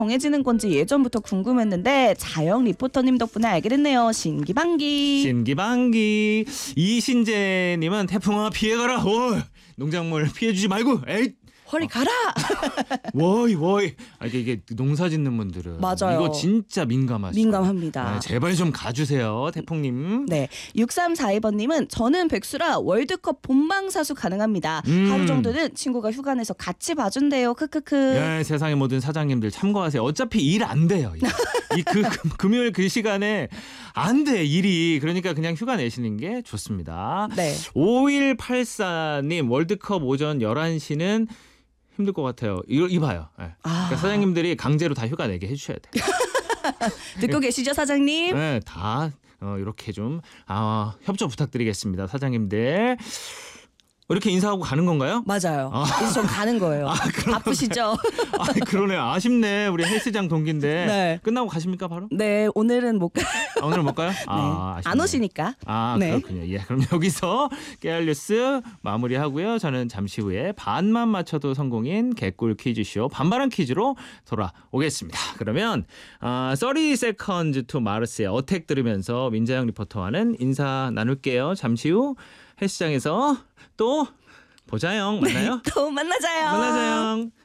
정해지는 건지 예전부터 궁금했는데 자영 리포터님 덕분에 알게 됐네요. 신기방기. 신기방기. 이신재님은 태풍아 피해가라. 농작물 피해주지 말고. 에잇. 허리 가라. 워이. 이게 농사 짓는 분들은 맞아요. 이거 진짜 민감하시죠. 민감합니다. 네, 제발 좀 가주세요, 태풍님. 네, 6342번님은 저는 백수라 월드컵 본방사수 가능합니다. 하루 정도는 친구가 휴가 내서 같이 봐준대요. 크크크. 네, 세상의 모든 사장님들 참고하세요. 어차피 일 안 돼요. 금요일 그 시간에 안 돼, 일이. 그러니까 그냥 휴가 내시는 게 좋습니다. 네. 5184님 월드컵 오전 11시는 힘들 것 같아요. 이봐요. 네. 그러니까 사장님들이 강제로 다 휴가 내게 해주셔야 돼요. 듣고 계시죠, 사장님? 네, 다 이렇게 좀 협조 부탁드리겠습니다, 사장님들. 이렇게 인사하고 가는 건가요? 맞아요. 이제 좀 가는 거예요. 바쁘시죠? 그러네요. 아쉽네. 우리 헬스장 동기인데. 네. 끝나고 가십니까 바로? 네, 오늘은 못 가요. 오늘 못 가요? 네. 아쉽네. 안 오시니까. 네. 그렇군요. 예, 그럼 여기서 깨알 뉴스 마무리하고요. 저는 잠시 후에 반만 맞춰도 성공인 개꿀 퀴즈쇼 반반한 퀴즈로 돌아오겠습니다. 그러면 30 Seconds to Mars의 어택 들으면서 민자영 리포터와는 인사 나눌게요. 잠시 후 헬스장에서 또 보자요. 만나요? 또 만나자요. 만나자요.